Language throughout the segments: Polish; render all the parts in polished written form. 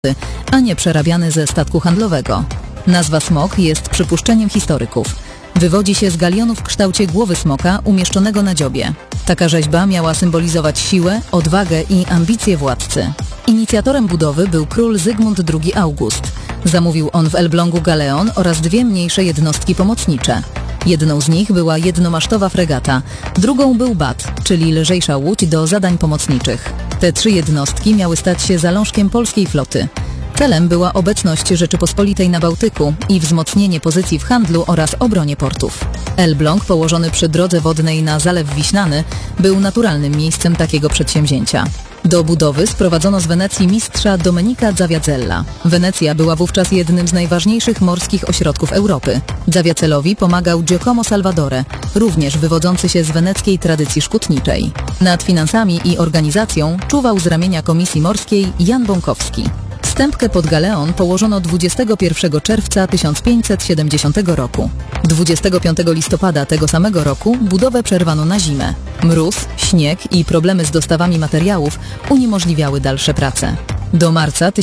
a nie przerabiany ze statku handlowego. Nazwa smok jest przypuszczeniem historyków. Wywodzi się z galionu w kształcie głowy smoka umieszczonego na dziobie. Taka rzeźba miała symbolizować siłę, odwagę i ambicje władcy. Inicjatorem budowy był król Zygmunt II August. Zamówił on w Elblągu galeon oraz dwie mniejsze jednostki pomocnicze. Jedną z nich była jednomasztowa fregata, drugą był bat, czyli lżejsza łódź do zadań pomocniczych. Te trzy jednostki miały stać się zalążkiem polskiej floty. Celem była obecność Rzeczypospolitej na Bałtyku i wzmocnienie pozycji w handlu oraz obronie portów. Elbląg, położony przy drodze wodnej na Zalew Wiślany, był naturalnym miejscem takiego przedsięwzięcia. Do budowy sprowadzono z Wenecji mistrza Domenica Zawiazella. Wenecja była wówczas jednym z najważniejszych morskich ośrodków Europy. Zawiazellowi pomagał Giacomo Salvadore, również wywodzący się z weneckiej tradycji szkutniczej. Nad finansami i organizacją czuwał z ramienia Komisji Morskiej Jan Bąkowski. Stępkę pod galeon położono 21 czerwca 1570 roku. 25 listopada tego samego roku budowę przerwano na zimę. Mróz, śnieg i problemy z dostawami materiałów uniemożliwiały dalsze prace. Do marca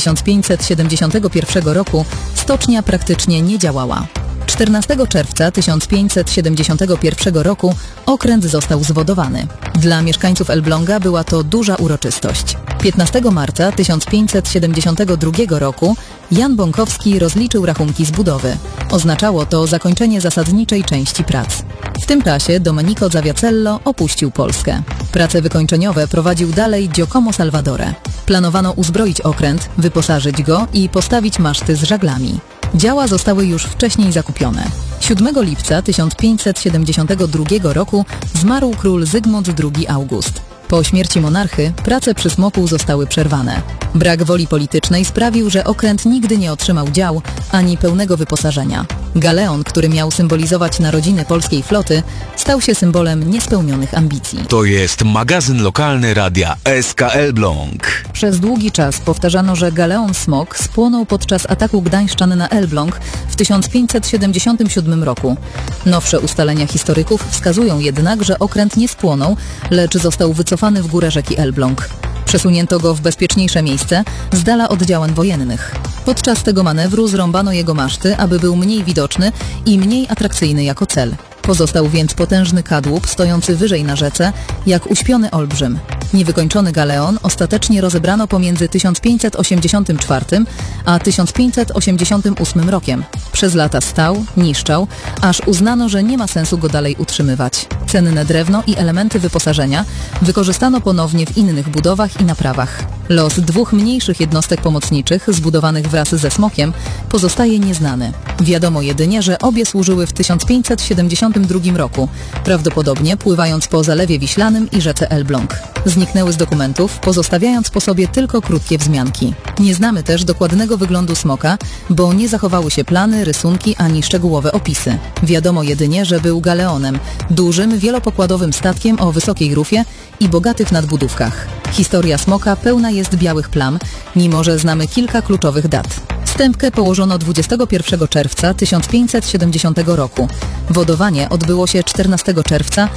1571 roku stocznia praktycznie nie działała. 14 czerwca 1571 roku okręt został zwodowany. Dla mieszkańców Elbląga była to duża uroczystość. 15 marca 1572 roku Jan Bąkowski rozliczył rachunki z budowy. Oznaczało to zakończenie zasadniczej części prac. W tym czasie Domenico Zawiazello opuścił Polskę. Prace wykończeniowe prowadził dalej Giacomo Salvadore. Planowano uzbroić okręt, wyposażyć go i postawić maszty z żaglami. Działa zostały już wcześniej zakupione. 7 lipca 1572 roku zmarł król Zygmunt II August. Po śmierci monarchy prace przy smoku zostały przerwane. Brak woli politycznej sprawił, że okręt nigdy nie otrzymał dział ani pełnego wyposażenia. Galeon, który miał symbolizować narodziny polskiej floty, stał się symbolem niespełnionych ambicji. To jest magazyn lokalny radia SK Elbląg. Przez długi czas powtarzano, że galeon Smok spłonął podczas ataku gdańszczan na Elbląg w 1577 roku. Nowsze ustalenia historyków wskazują jednak, że okręt nie spłonął, lecz został wycofany w górę rzeki Elbląg. Przesunięto go w bezpieczniejsze miejsce, z dala od działań wojennych. Podczas tego manewru zrąbano jego maszty, aby był mniej widoczny i mniej atrakcyjny jako cel. Pozostał więc potężny kadłub stojący wyżej na rzece, jak uśpiony olbrzym. Niewykończony galeon ostatecznie rozebrano pomiędzy 1584 a 1588 rokiem. Przez lata stał, niszczał, aż uznano, że nie ma sensu go dalej utrzymywać. Cenne drewno i elementy wyposażenia wykorzystano ponownie w innych budowach i naprawach. Los dwóch mniejszych jednostek pomocniczych zbudowanych wraz ze smokiem pozostaje nieznany. Wiadomo jedynie, że obie służyły w 1572 roku, prawdopodobnie pływając po Zalewie Wiślanym i rzece Elbląg. Zniknęły z dokumentów, pozostawiając po sobie tylko krótkie wzmianki. Nie znamy też dokładnego wyglądu smoka, bo nie zachowały się plany, rysunki ani szczegółowe opisy. Wiadomo jedynie, że był galeonem, dużym, wielopokładowym statkiem o wysokiej rufie i bogatych nadbudówkach. Historia smoka pełna jest białych plam, mimo że znamy kilka kluczowych dat. Stępkę położono 21 czerwca 1570 roku. Wodowanie odbyło się 14 czerwca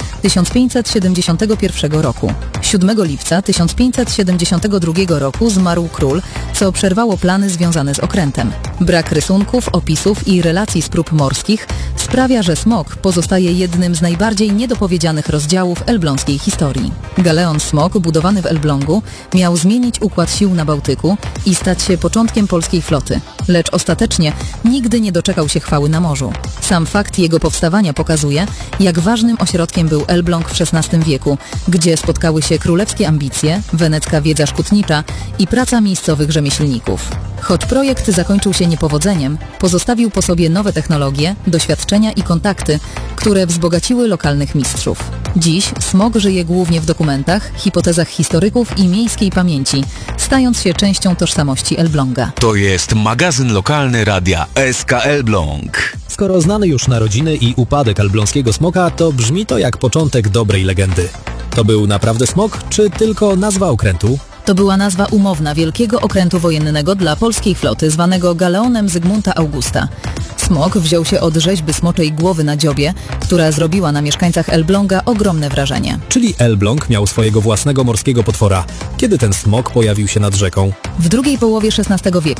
1571 roku. 7 lipca 1572 roku zmarł król, co przerwało plany związane z okrętem. Brak rysunków, opisów i relacji z prób morskich sprawia, że smok pozostaje jednym z najbardziej niedopowiedzianych rozdziałów elbląskiej historii. Galeon Smok, budowany w Elblągu, miał zmienić układ sił na Bałtyku i stać się początkiem polskiej floty. Lecz ostatecznie nigdy nie doczekał się chwały na morzu. Sam fakt jego powstawania pokazuje, jak ważnym ośrodkiem był Elbląg w XVI wieku, gdzie spotkały się królewskie ambicje, wenecka wiedza szkutnicza i praca miejscowych rzemieślników. Choć projekt zakończył się niepowodzeniem, pozostawił po sobie nowe technologie, doświadczenia i kontakty, które wzbogaciły lokalnych mistrzów. Dziś smok żyje głównie w dokumentach, hipotezach historyków i miejskiej pamięci, stając się częścią tożsamości Elbląga. To jest magazyn lokalny radia SK Elbląg. Skoro znany już narodziny i upadek elbląskiego smoka, to brzmi to jak początek dobrej legendy. To był naprawdę smok, czy tylko nazwa okrętu? To była nazwa umowna wielkiego okrętu wojennego dla polskiej floty, zwanego galeonem Zygmunta Augusta. Smok wziął się od rzeźby smoczej głowy na dziobie, która zrobiła na mieszkańcach Elbląga ogromne wrażenie. Czyli Elbląg miał swojego własnego morskiego potwora. Kiedy ten smok pojawił się nad rzeką? W drugiej połowie XVI wieku.